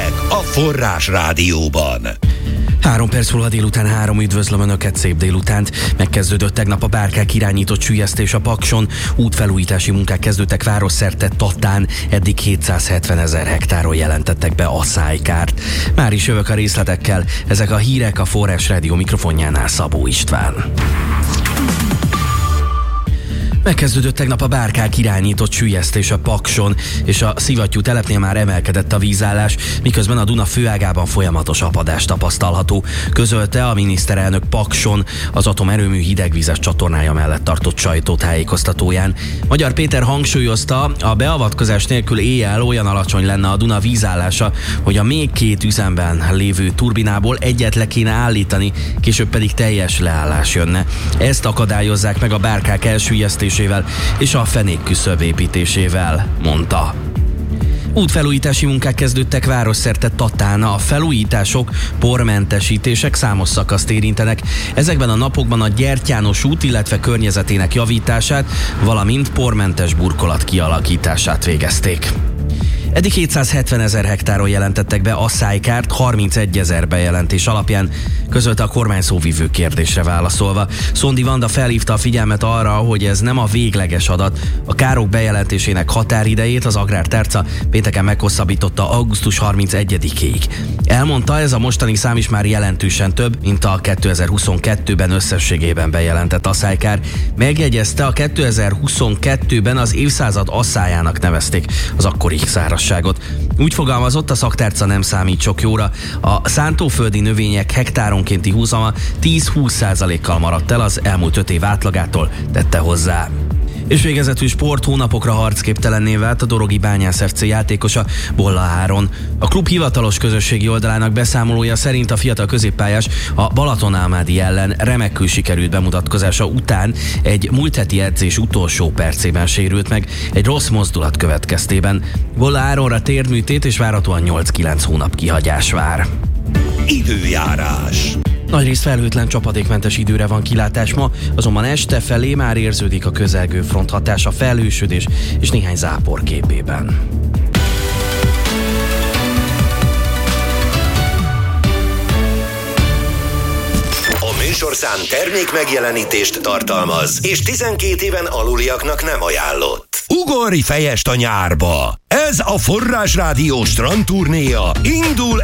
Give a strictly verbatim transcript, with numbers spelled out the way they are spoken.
Hírek a Forrás Rádióban. Három perc múlva délután három, üdvözlöm Önöket, szép délutánt. Megkezdődött tegnap a bárkák irányított süllyesztés a Pakson. Útfelújítási munkák kezdődtek városszerte Tatán, eddig hétszázhetven ezer hektáron jelentettek be aszálykárt. Már is jövök a részletekkel, ezek a hírek a Forrás Rádió mikrofonjánál Szabó István. Megkezdődött tegnap a bárkák irányított süllyesztés a Pakson, és a Szivattyú telepnél már emelkedett a vízállás, miközben a Duna főágában folyamatos apadás tapasztalható, közölte a miniszterelnök Pakson az atomerőmű hidegvízes csatornája mellett tartott sajtótájékoztatóján. Magyar Péter hangsúlyozta, a beavatkozás nélkül éjjel olyan alacsony lenne a Duna vízállása, hogy a még két üzemben lévő turbinából egyet le kéne állítani, később pedig teljes leállás jönne. Ezt akadályozzák meg a bárkák elsüllyesztés és a fenékküszöb építésével, mondta. Útfelújítási munkák kezdődtek városszerte Tatán. A felújítások, pormentesítések számos szakaszt érintenek. Ezekben a napokban a Gyertyános út, illetve környezetének javítását, valamint pormentes burkolat kialakítását végezték. Eddig hétszázhetven ezer hektáron jelentettek be aszálykárt, harmincegy ezer bejelentés alapján, közölte a kormány szóvivő kérdésre válaszolva. Szondi Vanda felhívta a figyelmet arra, hogy ez nem a végleges adat. A károk bejelentésének határidejét az Agrártárca pénteken meghosszabbította augusztus harmincegyedikéig. Elmondta, ez a mostani szám is már jelentősen több, mint a kétezer-huszonkettőben összességében bejelentett asszálykár. Megjegyezte, a kétezer-huszonkettőben az évszázad asszályának nevezték az akkori száraz. Úgy fogalmazott, a szaktárca nem számít sok jóra. A szántóföldi növények hektáronkénti húzama tíz-húsz százalékkal maradt el az elmúlt öt év átlagától, tette hozzá. És végezetül sport, hónapokra harcképtelenné vált a Dorogi Bányász ef cé játékosa, Bolla Áron. A klub hivatalos közösségi oldalának beszámolója szerint a fiatal középpályás a Balatonalmádi ellen remekül sikerült bemutatkozása után egy múlt heti edzés utolsó percében sérült meg, egy rossz mozdulat következtében. Bolla Áronra térdműtét és várhatóan nyolc-kilenc hónap kihagyás vár. Időjárás. Nagyrészt felhőtlen, csapadékmentes időre van kilátás ma, azonban este felé már érződik a közelgő front hatása, felhősödés és néhány zápor képében. A műsorszám termék megjelenítést tartalmaz, és tizenkét éven aluliaknak nem ajánlott. Ugorj fejest a nyárba! Ez a Forrás Rádió strandturnéja indul